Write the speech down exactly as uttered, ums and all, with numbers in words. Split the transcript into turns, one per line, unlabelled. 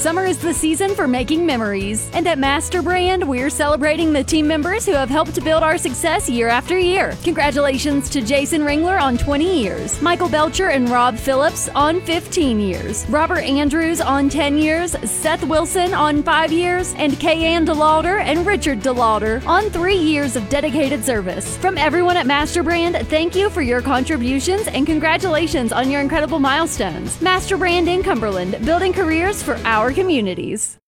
summer is the season for making memories. And at Master Brand, we're celebrating the team members who have helped build our success year after year. Congratulations to Jason Ringler on twenty years, Michael Belcher and Rob Phillips on fifteen years, Robert Andrews on ten years, Seth Wilson on five years, and Kay-Ann DeLauder and Richard DeLauder on three years of dedicated service. From everyone at Master Brand, thank you for your contributions and congratulations on your incredible milestones. Master Brand in Cumberland, building careers for our communities.